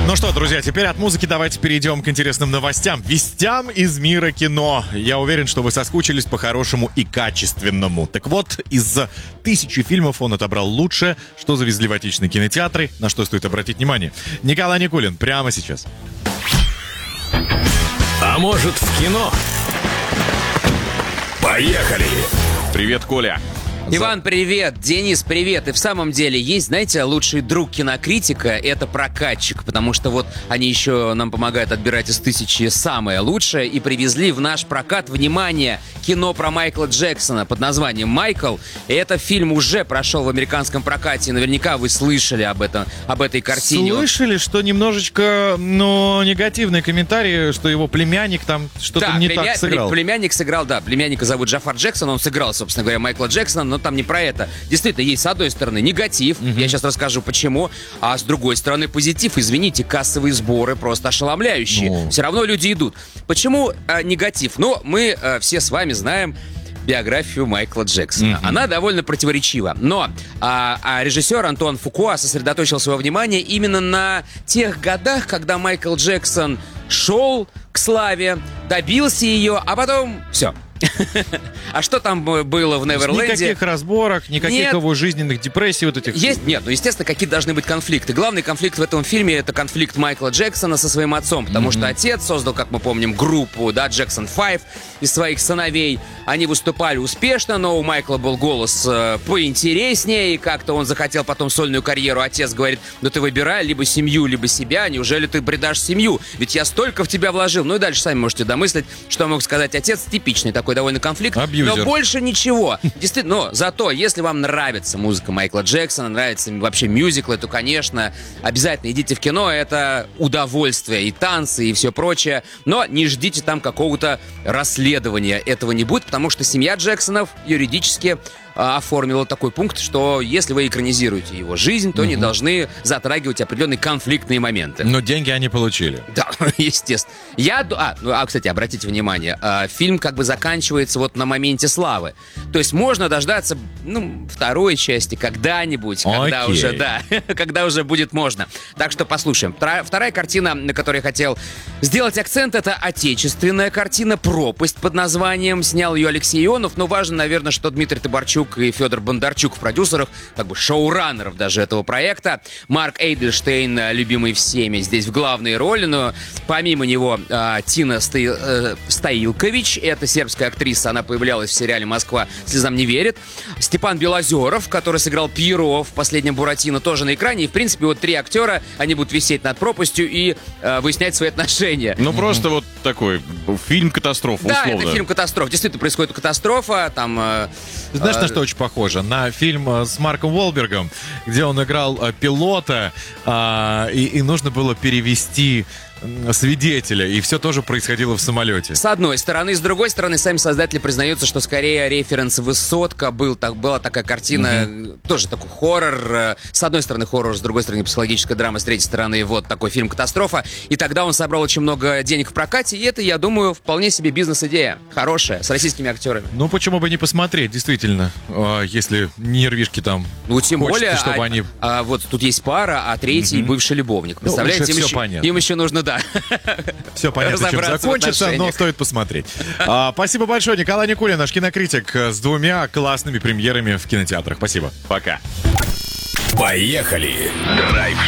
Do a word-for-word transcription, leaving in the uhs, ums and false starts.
Ну что, друзья, теперь от музыки давайте перейдем к интересным новостям. Вестям из мира кино. Я уверен, что вы соскучились по хорошему и качественному. Так вот, из тысячи фильмов он отобрал лучшее, что завезли в отечественные кинотеатры, на что стоит обратить внимание. Николай Никулин, прямо сейчас. А может, в кино? Поехали! Привет, Коля. Иван, привет! Денис, привет! И в самом деле есть, знаете, лучший друг кинокритика — это прокатчик, потому что вот они еще нам помогают отбирать из тысячи самое лучшее и привезли в наш прокат, внимание, кино про Майкла Джексона под названием «Майкл». И этот фильм уже прошел в американском прокате, и наверняка вы слышали об этом, об этой картине. Слышали, что немножечко, ну, негативные комментарии, что его племянник там что-то да, не племя... так сыграл. Племянник сыграл, да, племянника зовут Джафар Джексон, он сыграл, собственно говоря, Майкла Джексона, но там не про это. Действительно, есть, с одной стороны, негатив, mm-hmm. я сейчас расскажу почему, а с другой стороны, позитив. Извините, кассовые сборы просто ошеломляющие. No. Все равно люди идут. Почему э, негатив? Ну, мы э, все с вами знаем биографию Майкла Джексона. Mm-hmm. Она довольно противоречива. Но а, а режиссер Антуан Фукуа сосредоточил свое внимание именно на тех годах, когда Майкл Джексон шел к славе, добился ее, а потом все. А что там было в Неверленде? Никаких разборок, никаких нет. его жизненных депрессий вот этих. Есть, нет, ну естественно, какие должны быть конфликты. Главный конфликт в этом фильме — это конфликт Майкла Джексона со своим отцом, потому mm-hmm. что отец создал, как мы помним, группу, да, Джексон пять из своих сыновей. Они выступали успешно, но у Майкла был голос э, поинтереснее, и как-то он захотел потом сольную карьеру. Отец говорит: ну ты выбирай либо семью, либо себя. Неужели ты предашь семью? Ведь я столько в тебя вложил. Ну и дальше сами можете домыслить, что мог сказать отец. Типичный такой довольно конфликт. Абьюзер. Но больше ничего. Действительно, но зато, если вам нравится музыка Майкла Джексона, нравятся вообще мюзиклы, то, конечно, обязательно идите в кино. Это удовольствие, и танцы, и все прочее. Но не ждите там какого-то расследования. Этого не будет, потому что семья Джексонов юридически оформила такой пункт, что если вы экранизируете его жизнь, то угу. не должны затрагивать определенные конфликтные моменты. Но деньги они получили. Да, естественно. Я... А, ну, а, кстати, обратите внимание, фильм как бы заканчивается вот на моменте славы. То есть можно дождаться, ну, второй части когда-нибудь, когда Окей. уже, да, когда уже будет можно. Так что послушаем. Вторая картина, на которой я хотел сделать акцент, это отечественная картина «Пропасть» под названием. Снял ее Алексей Ионов, но важно, наверное, что Дмитрий Табарчук и Федор Бондарчук в продюсерах, как бы шоураннеров даже этого проекта. Марк Эйдельштейн, любимый всеми, здесь в главной роли, но помимо него э, Тина Стай, э, Стаилкович, это сербская актриса, она появлялась в сериале «Москва слезам не верит». Степан Белозеров, который сыграл Пьеро в «Последнем Буратино», тоже на экране. И, в принципе, вот три актера, они будут висеть над пропастью и э, выяснять свои отношения. Ну, mm-hmm. просто вот такой фильм-катастрофа, да, условно. Да, это фильм-катастрофа. Действительно, происходит катастрофа, там... Э, Знаешь, на что очень похоже? На фильм с Марком Уолбергом, где он играл пилота, а, и, и нужно было перевести свидетеля, и все тоже происходило в самолете. С одной стороны. С другой стороны, сами создатели признаются, что скорее референс «Высотка» был, так, была такая картина, угу. тоже такой хоррор. С одной стороны хоррор, с другой стороны психологическая драма, с третьей стороны вот такой фильм «Катастрофа». И тогда он собрал очень много денег в прокате, и это, я думаю, вполне себе бизнес-идея. Хорошая, с российскими актерами. Ну, почему бы не посмотреть, действительно, если нервишки там. Ну, тем хочется, более, чтобы а, они... а, вот тут есть пара, а третий угу. бывший любовник. Представляете, ну, им, еще, им еще нужно, да. Все понятно, чем закончится, но стоит посмотреть. А, спасибо большое, Николай Никулин, наш кинокритик, с двумя классными премьерами в кинотеатрах. Спасибо. Пока. Поехали. Драйв.